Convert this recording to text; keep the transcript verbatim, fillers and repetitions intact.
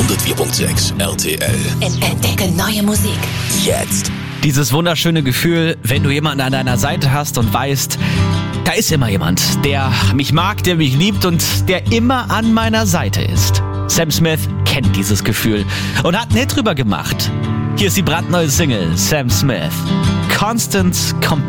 hundertvier Komma sechs R T L. Entdecke neue Musik. Jetzt. Dieses wunderschöne Gefühl, wenn du jemanden an deiner Seite hast und weißt, da ist immer jemand, der mich mag, der mich liebt und der immer an meiner Seite ist. Sam Smith kennt dieses Gefühl und hat einen Hit drüber gemacht. Hier ist die brandneue Single, Sam Smith, Constant Companion.